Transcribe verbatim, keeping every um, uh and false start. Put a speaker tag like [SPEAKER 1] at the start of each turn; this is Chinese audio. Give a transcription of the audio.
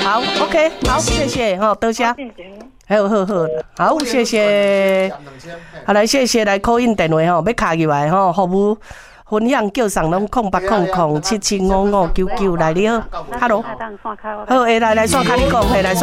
[SPEAKER 1] 好 ，OK， 好，谢谢哈，多谢。好好好，好，谢谢。好来，谢谢来 call in 电话吼，要卡入来吼，服务分享叫上拢空八空空七七五五九九来你好 ，Hello， 好，诶，来来，线卡你讲，嘿，来线。